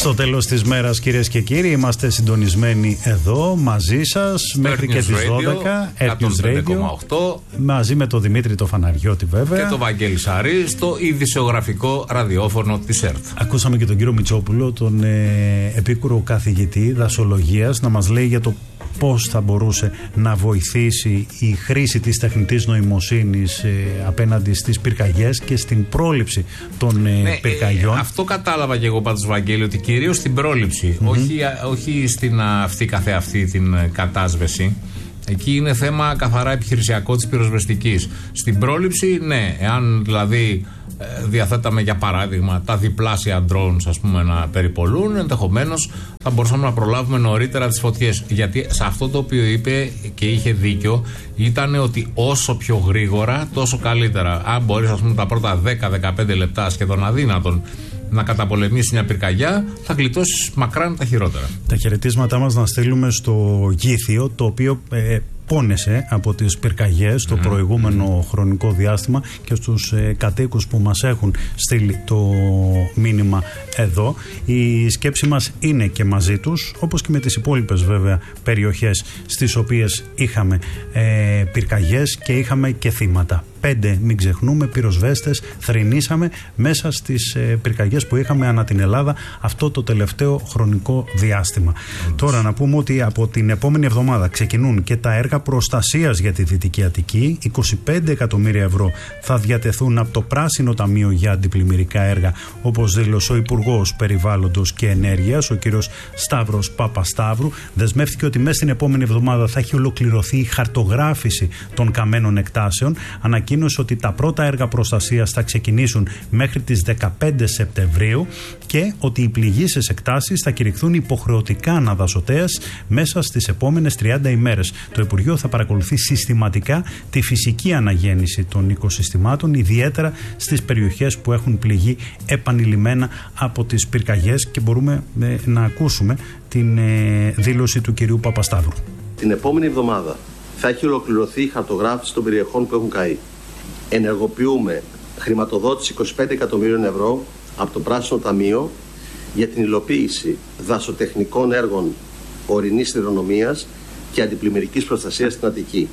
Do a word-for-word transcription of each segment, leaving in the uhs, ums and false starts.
Στο τέλος της μέρας, κυρίες και κύριοι, είμαστε συντονισμένοι εδώ μαζί σας μέχρι και τις δώδεκα. Earth News Radio, μαζί με τον Δημήτρη το Φαναριώτη βέβαια. Και τον Βαγγέλη Σαρή στο ειδησιογραφικό ραδιόφωνο της ΕΡΤ. Ακούσαμε και τον κύριο Μητσόπουλο, τον ε, επίκουρο καθηγητή δασολογίας, να μας λέει για το πώς θα μπορούσε να βοηθήσει η χρήση της τεχνητής νοημοσύνης ε, απέναντι στις πυρκαγιές και στην πρόληψη των ε, ναι, πυρκαγιών. Ε, αυτό κατάλαβα και εγώ πάντως, Βαγγέλη, ότι κυρίως στην πρόληψη, mm-hmm. όχι, όχι στην αυτή καθεαυτή την κατάσβεση. Εκεί είναι θέμα καθαρά επιχειρησιακό της πυροσβεστικής. Στην πρόληψη, ναι, εάν δηλαδή διαθέταμε για παράδειγμα τα διπλάσια drones, ας πούμε, να περιπολούν, ενδεχομένως θα μπορούσαμε να προλάβουμε νωρίτερα τις φωτιές. Γιατί σε αυτό το οποίο είπε και είχε δίκιο ήταν ότι όσο πιο γρήγορα τόσο καλύτερα. Αν μπορείς, ας πούμε, τα πρώτα δέκα με δεκαπέντε λεπτά, σχεδόν αδύνατον, να καταπολεμήσει μια πυρκαγιά, θα γλιτώσεις μακράν τα χειρότερα. Τα χαιρετίσματά μας να στείλουμε στο Γήθιο, το οποίο ε, πόνεσε από τις πυρκαγιές το mm. προηγούμενο mm. χρονικό διάστημα, και στους ε, κατοίκους που μας έχουν στείλει το μήνυμα εδώ. Η σκέψη μας είναι και μαζί τους, όπως και με τις υπόλοιπες βέβαια περιοχές στις οποίες είχαμε ε, πυρκαγιές και είχαμε και θύματα. Πέντε, μην ξεχνούμε, πυροσβέστες θρηνήσαμε μέσα στις ε, πυρκαγιές που είχαμε ανά την Ελλάδα αυτό το τελευταίο χρονικό διάστημα. Mm. Τώρα να πούμε ότι από την επόμενη εβδομάδα ξεκινούν και τα έργα προστασίας για τη Δυτική Αττική. είκοσι πέντε εκατομμύρια ευρώ θα διατεθούν από το Πράσινο Ταμείο για αντιπλημμυρικά έργα, όπως δήλωσε ο Υπουργός Περιβάλλοντος και Ενέργειας, ο κύριος Σταύρος Παπασταύρου. Δεσμεύτηκε ότι μέσα στην επόμενη εβδομάδα θα έχει ολοκληρωθεί η χαρτογράφηση των καμένων εκτάσεων. Ανακοίνωσε ότι τα πρώτα έργα προστασίας θα ξεκινήσουν μέχρι τις δεκαπέντε Σεπτεμβρίου και ότι οι πληγήσεις εκτάσεις θα κηρυχθούν υποχρεωτικά αναδασωτέας μέσα στις επόμενες τριάντα ημέρες. Το Υπουργείο θα παρακολουθεί συστηματικά τη φυσική αναγέννηση των οικοσυστημάτων, ιδιαίτερα στις περιοχές που έχουν πληγεί επανειλημμένα από τις πυρκαγιές, και μπορούμε ε, να ακούσουμε την ε, δήλωση του κυρίου Παπασταύρου. Την επόμενη εβδομάδα θα έχει ολοκληρωθεί η χαρτογράφηση των περιοχών που έχουν καεί. Ενεργοποιούμε χρηματοδότηση είκοσι πέντε εκατομμύριων ευρώ από το Πράσινο Ταμείο για την υλοποίηση δασοτεχνικών έργων ορεινής χειρονομίας και αντιπλημμυρικής προστασίας στην Αττική.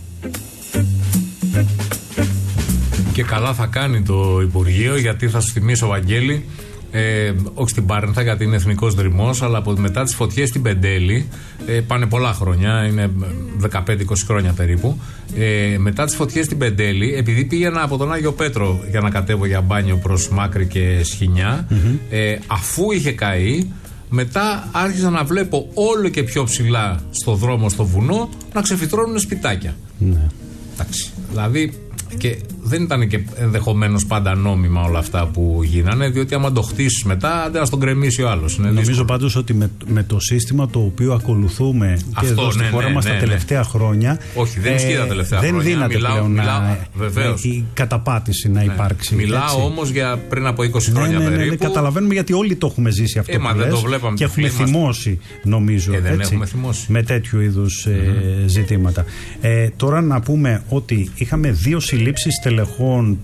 Και καλά θα κάνει το Υπουργείο, γιατί θα σου θυμίσω, Βαγγέλη, Ε, όχι στην Πάρνηθα, γιατί είναι εθνικός δρυμός, αλλά από μετά τις φωτιές στην Πεντέλη, ε, πάνε πολλά χρόνια, είναι δεκαπέντε είκοσι χρόνια περίπου. Ε, μετά τις φωτιές στην Πεντέλη, επειδή πήγαινα από τον Άγιο Πέτρο για να κατέβω για μπάνιο προς Μάκρη και Σχοινιά, mm-hmm. ε, αφού είχε καεί, μετά άρχισα να βλέπω όλο και πιο ψηλά στο δρόμο, στο βουνό, να ξεφυτρώνουν σπιτάκια. Ναι. Εντάξει, δηλαδή. Και δεν ήταν και ενδεχομένως πάντα νόμιμα όλα αυτά που γίνανε, διότι άμα το χτίσεις μετά, άντε να στον κρεμίσει ο άλλος. Νομίζω δύσκολο. Πάντως ότι με, με το σύστημα το οποίο ακολουθούμε αυτό, και εδώ στη ναι, χώρα ναι, μας ναι, τα ναι. τελευταία χρόνια. Όχι, δεν ισχύει ε, τα τελευταία δεν χρόνια. Δεν δύναται μιλάω, πλέον μιλάω, να, βεβαίως. η καταπάτηση να ναι. υπάρξει. Μιλάω όμως για πριν από είκοσι χρόνια ναι, ναι, ναι, περίπου. Ναι, καταλαβαίνουμε, γιατί όλοι το έχουμε ζήσει αυτό ε, που μα λες, δεν το βλέπαμε, και έχουμε θυμώσει, νομίζω, ε, δεν έτσι, έχουμε θυμώσει. με τέτοιου είδους mm-hmm. ε, ζητήματα. Ε, τώρα να πούμε ότι είχαμε δύο συλλήψεις τελεχών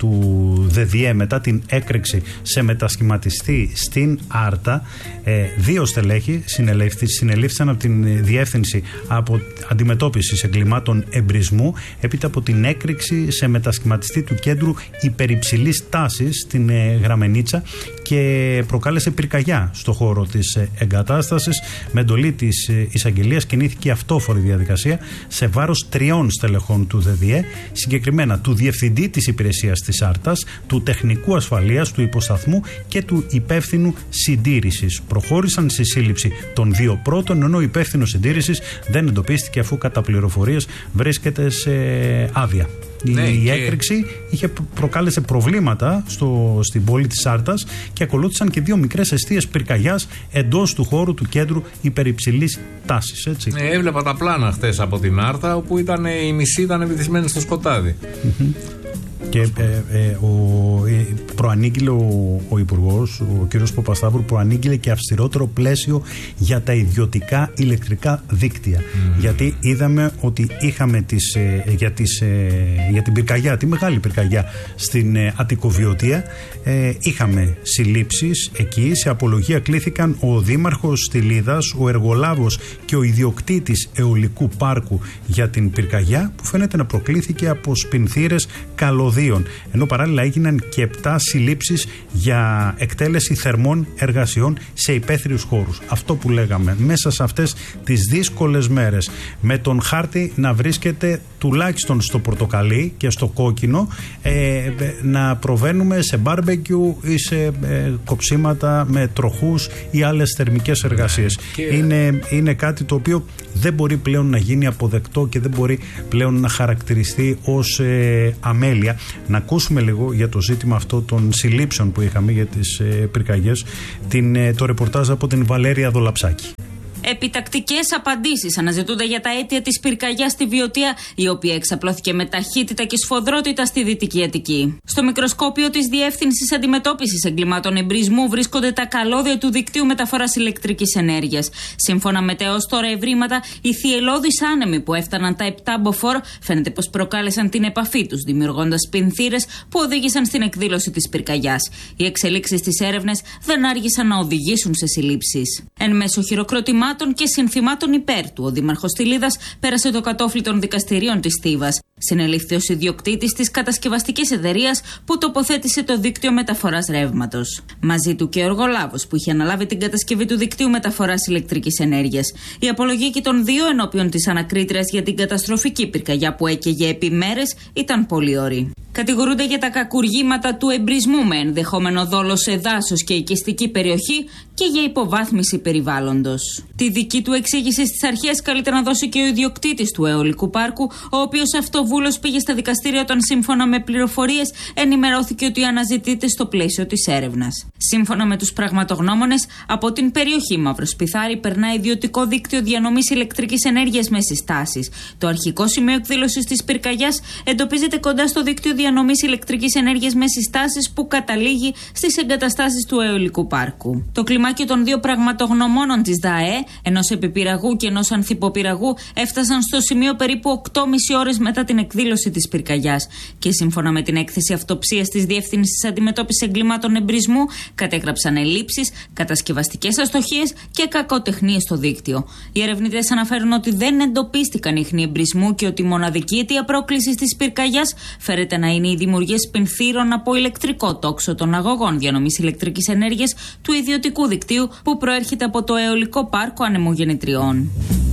του ΔΔΕ μετά την έκρηξη σε μετασχηματιστή στην Άρτα. Ε, δύο στελέχη συνελήφθησαν από την Διεύθυνση από Αντιμετώπισης Εγκλημάτων Εμπρισμού έπειτα από την έκρηξη σε μετασχηματιστή του κέντρου υπερυψηλής τάσης στην ε, Γραμμενίτσα, και προκάλεσε πυρκαγιά στο χώρο της ε, εγκατάστασης. Με εντολή της ε, εισαγγελίας κινήθηκε αυτόφορη διαδικασία σε βάρος τριών στελεχών του ΔΔΕ, συγκεκριμένα του Διευθυντή της Υπηρεσίας της Άρτας, του Τεχνικού Ασφαλείας του Υποσταθμού και του Υπεύθυνου Συντήρησης. Προχώρησαν στη σύλληψη των δύο πρώτων, ενώ ο υπεύθυνος συντήρησης δεν εντοπίστηκε, αφού κατά πληροφορίες βρίσκεται σε άδεια. Ναι, η και... έκρηξη είχε προκάλεσε προβλήματα στο, στην πόλη της Άρτας, και ακολούθησαν και δύο μικρές εστίες πυρκαγιάς εντός του χώρου του κέντρου υπερυψηλής τάσης. Έτσι. Ε, έβλεπα τα πλάνα χτες από την Άρτα, όπου ήταν, η μισή ήταν βυθισμένη στο σκοτάδι. Mm-hmm. Και ε, ε, ο, ε, προανήγγειλε ο, ο Υπουργός, ο κ. Παπασταύρου, προανήγγειλε και αυστηρότερο πλαίσιο για τα ιδιωτικά ηλεκτρικά δίκτυα. Mm. Γιατί είδαμε ότι είχαμε τις, ε, για, τις, ε, για την πυρκαγιά, τη μεγάλη πυρκαγιά στην ε, Αττικοβιωτία, ε, είχαμε συλλήψεις εκεί. Σε απολογία κλήθηκαν ο Δήμαρχος Στυλίδας, ο εργολάβος και ο ιδιοκτήτης αιωλικού πάρκου για την πυρκαγιά, που φαίνεται να προκλήθηκε από σπινθήρες καλωδίων. Ενώ παράλληλα έγιναν και επτά συλλήψεις για εκτέλεση θερμών εργασιών σε υπαίθριους χώρους. Αυτό που λέγαμε, μέσα σε αυτές τις δύσκολες μέρες, με τον χάρτη να βρίσκεται τουλάχιστον στο πορτοκαλί και στο κόκκινο, ε, να προβαίνουμε σε μπάρμπεκιου ή σε ε, κοψίματα με τροχούς ή άλλες θερμικές εργασίες. Και... Είναι, είναι κάτι το οποίο δεν μπορεί πλέον να γίνει αποδεκτό και δεν μπορεί πλέον να χαρακτηριστεί ως ε, αμέλεια. Να ακούσουμε λίγο για το ζήτημα αυτό των συλλήψεων που είχαμε για τις ε, πυρκαγιές, την, ε, το ρεπορτάζ από την Βαλέρια Δολαψάκη. Επιτακτικές απαντήσεις αναζητούνται για τα αίτια της πυρκαγιάς στη Βιωτία, η οποία εξαπλώθηκε με ταχύτητα και σφοδρότητα στη Δυτική Αττική. Στο μικροσκόπιο της Διεύθυνσης Αντιμετώπισης Εγκλημάτων Εμπρισμού βρίσκονται τα καλώδια του δικτύου μεταφοράς ηλεκτρικής ενέργειας. Σύμφωνα με τα έως τώρα ευρήματα, οι θυελλώδεις άνεμοι που έφταναν τα επτά μποφόρ φαίνεται πως προκάλεσαν την επαφή τους, δημιουργώντας πινθύρες που οδήγησαν στην εκδήλωση της πυρκαγιάς. Οι εξελίξεις στις έρευνες δεν άργησαν να οδηγήσουν σε συλλήψεις. Εν μέσω χειροκροτημάτων και συνθημάτων υπέρ του, ο Δήμαρχος Στυλίδας πέρασε το κατόφλι των δικαστηρίων της Θήβας. Συνελήφθη ως ιδιοκτήτης της κατασκευαστικής εταιρείας που τοποθέτησε το δίκτυο μεταφοράς ρεύματος. Μαζί του και ο εργολάβος που είχε αναλάβει την κατασκευή του δικτύου μεταφοράς ηλεκτρικής ενέργειας. Η απολογή των δύο ενώπιον της ανακρίτριας για την καταστροφική πυρκαγιά που έκαιγε επί μέρες ήταν πολύ ωρή. Κατηγορούνται για τα κακουργήματα του εμπρισμού με ενδεχόμενο δόλο σε δάσος και οικιστική περιοχή και για υποβάθμιση περιβάλλοντος. Τη δική του εξήγηση στις αρχές καλείται να δώσει και ο ιδιοκτήτης του αιωλικού πάρκου, ο οποίος αυτοβούλος πήγε στα δικαστήρια όταν σύμφωνα με πληροφορίες ενημερώθηκε ότι αναζητείται στο πλαίσιο της έρευνας. Σύμφωνα με τους πραγματογνώμονες, από την περιοχή Μαυροσπιθάρη περνά ιδιωτικό δίκτυο διανομής ηλεκτρικής ενέργειας με συστάσεις. Το αρχικό σημείο εκδήλωσης της πυρκαγιάς εντοπίζεται κοντά στο δίκτυο διανομής ηλεκτρικής ενέργειας με συστάσεις που καταλήγει στις εγκαταστάσεις του αιωλικού πάρκου. Το κλιμάκιο των δύο πραγματογνωμόνων της ΔΑΕ, ενός επιπυραγού και ενός ανθιποπυραγού, έφτασαν στο σημείο περίπου οκτώ και μισή ώρες μετά την εκδήλωση της πυρκαγιάς. Και σύμφωνα με την έκθεση αυτοψίας της Διεύθυνσης Αντιμετώπισης Εγκλημάτων Εμπρισμού, κατέγραψαν ελλείψεις, κατασκευαστικές αστοχίες και κακοτεχνίες στο δίκτυο. Οι ερευνητές αναφέρουν ότι δεν εντοπίστηκαν ίχνη εμπρισμού και ότι η μοναδική αιτία πρόκλησης της πυρκαγιάς φέρεται να είναι η δημιουργία σπινθύρων από ηλεκτρικό τόξο των αγωγών διανομής ηλεκτρικής ενέργειας του ιδιωτικού δικτύου που προέρχεται από το αιωλικό πάρκο ανεμογεννητριών.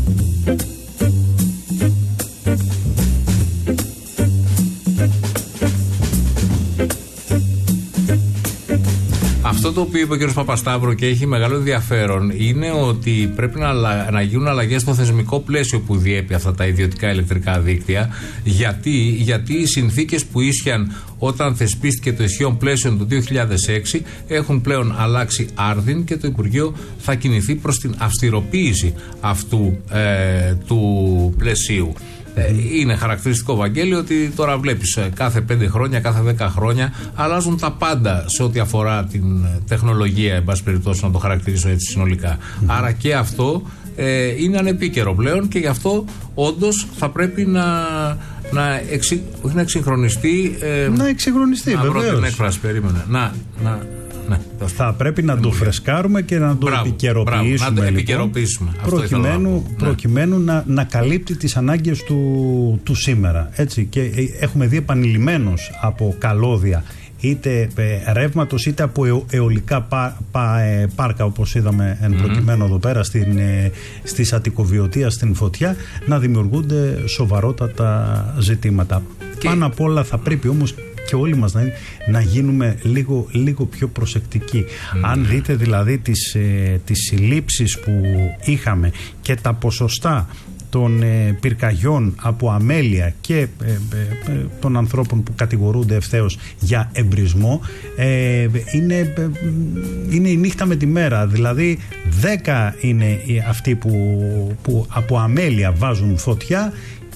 Αυτό το οποίο είπε ο κ. Παπασταύρου και έχει μεγάλο ενδιαφέρον είναι ότι πρέπει να, να γίνουν αλλαγές στο θεσμικό πλαίσιο που διέπει αυτά τα ιδιωτικά ηλεκτρικά δίκτυα. Γιατί, γιατί οι συνθήκες που ίσχυαν όταν θεσπίστηκε το ισχύον πλαίσιο το δύο χιλιάδες έξι έχουν πλέον αλλάξει άρδιν και το Υπουργείο θα κινηθεί προς την αυστηροποίηση αυτού ε, του πλαισίου. Είναι χαρακτηριστικό, Βαγγέλη, ότι τώρα βλέπεις κάθε πέντε χρόνια, κάθε δέκα χρόνια αλλάζουν τα πάντα σε ό,τι αφορά την τεχνολογία, εν πάση περιπτώσει, να το χαρακτηρίσω έτσι συνολικά. Mm-hmm. Άρα και αυτό ε, είναι ανεπίκαιρο πλέον και γι' αυτό όντως θα πρέπει να, να, εξυ, όχι να εξυγχρονιστεί. Ε, να εξυγχρονιστεί, να βεβαίως. βρω την έκφραση, περίμενε. Να, να, ναι, θα πρέπει να το φρεσκάρουμε και να το μπράβο, επικαιροποιήσουμε. Μπράβο, να το επικαιροποιήσουμε. Λοιπόν, προκειμένου, να, προκειμένου ναι. να, να καλύπτει τις ανάγκες του, του σήμερα. Έτσι, και έχουμε δει επανειλημμένως από καλώδια είτε ε, ρεύματος είτε από αιω, αιωλικά πα, πα, ε, πάρκα, όπως είδαμε εν προκειμένου mm-hmm. εδώ πέρα στην, ε, στη Αττικοβιωτία, στην φωτιά, να δημιουργούνται σοβαρότατα ζητήματα. Και... Πάνω απ' όλα θα πρέπει όμως και όλοι μας να, να γίνουμε λίγο, λίγο πιο προσεκτικοί. Mm. Αν δείτε δηλαδή τις, ε, τις συλλήψεις που είχαμε και τα ποσοστά των ε, πυρκαγιών από αμέλεια και ε, ε, ε, των ανθρώπων που κατηγορούνται ευθέως για εμπρισμό, ε, είναι, ε, είναι η νύχτα με τη μέρα. Δηλαδή δέκα είναι αυτοί που, που από αμέλεια βάζουν φωτιά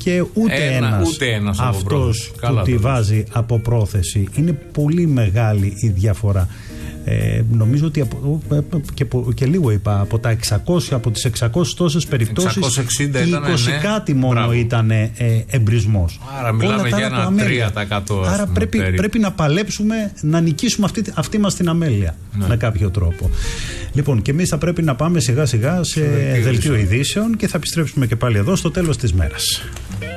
και ούτε Ένα, ένας ούτε ένας αυτός από που τη βάζει από πρόθεση. Είναι πολύ μεγάλη η διαφορά. Ε, νομίζω ότι από, και, και λίγο είπα, από τα εξακόσια, από τις εξακόσιες τόσες περιπτώσεις οι είκοσι ναι, κάτι μόνο μπράβο. Ήταν ε, εμπρισμός. Άρα μιλάμε για ένα τρία τοις εκατό. Άρα πούμε, πρέπει, περίπου. πρέπει να παλέψουμε να νικήσουμε αυτή, αυτή μας την αμέλεια ναι. με κάποιο τρόπο. Λοιπόν, και εμείς θα πρέπει να πάμε σιγά σιγά σε δελτίο ειδήσεων και θα επιστρέψουμε και πάλι εδώ στο τέλος της μέρας.